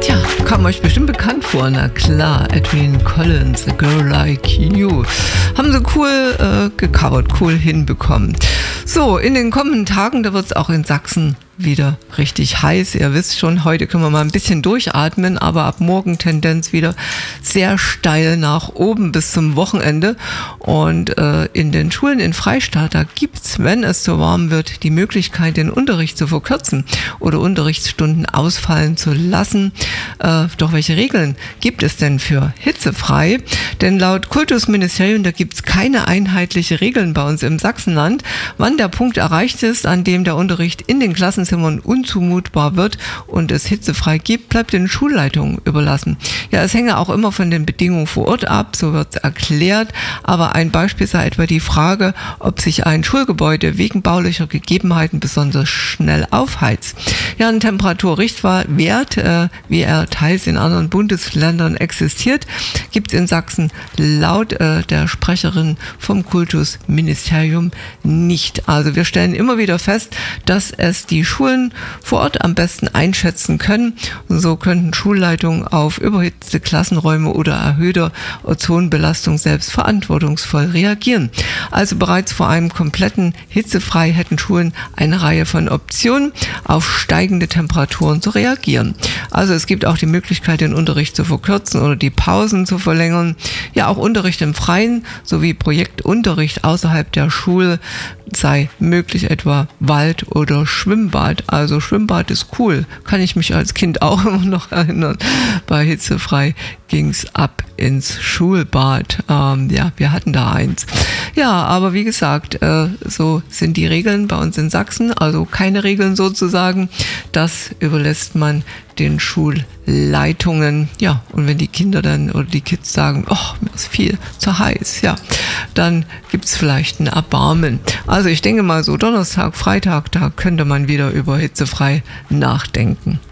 Ja, kam euch bestimmt bekannt vor, na klar, Edwyn Collins, A Girl Like You. Haben sie cool gecovert, cool hinbekommen. So, in den kommenden Tagen, da wird es auch in Sachsen wieder richtig heiß. Ihr wisst schon, heute können wir mal ein bisschen durchatmen, aber ab morgen Tendenz wieder sehr steil nach oben bis zum Wochenende. Und in den Schulen in Freistaat, da gibt's, wenn es so warm wird, die Möglichkeit, den Unterricht zu verkürzen oder Unterrichtsstunden ausfallen zu lassen. Doch welche Regeln gibt es denn für hitzefrei? Denn laut Kultusministerium, da gibt's keine einheitliche Regeln bei uns im Sachsenland, wann der Punkt erreicht ist, an dem der Unterricht in den Klassenzimmern unzumutbar wird und es hitzefrei gibt, bleibt den Schulleitungen überlassen. Ja, es hänge auch immer von den Bedingungen vor Ort ab, so wird es erklärt, aber ein Beispiel sei etwa die Frage, ob sich ein Schulgebäude wegen baulicher Gegebenheiten besonders schnell aufheizt. Ja, ein Temperaturrichtwert, wie er teils in anderen Bundesländern existiert, gibt es in Sachsen laut der Sprecherin vom Kultusministerium nicht. Also wir stellen immer wieder fest, dass es die Schulen vor Ort am besten einschätzen können. Und so könnten Schulleitungen auf überhitzte Klassenräume oder erhöhte Ozonbelastung selbst verantwortungsvoll reagieren. Also bereits vor einem kompletten Hitzefrei hätten Schulen eine Reihe von Optionen, auf steigende Temperaturen zu reagieren. Also es gibt auch die Möglichkeit, den Unterricht zu verkürzen oder die Pausen zu verlängern. Ja, auch Unterricht im Freien sowie Projektunterricht außerhalb der Schule sei möglich, etwa Wald- oder Schwimmbad. Also Schwimmbad ist cool, kann ich mich als Kind auch immer noch erinnern. Bei hitzefrei ging's ab ins Schulbad. Ja, wir hatten da eins. Ja, aber wie gesagt, so sind die Regeln bei uns in Sachsen, also keine Regeln sozusagen. Das überlässt man den Schulleitungen. Ja, und wenn die Kinder dann oder die Kids sagen, oh, mir ist viel zu heiß, ja, dann gibt's vielleicht ein Erbarmen. Also ich denke mal so Donnerstag, Freitag, da könnte man wieder über hitzefrei nachdenken.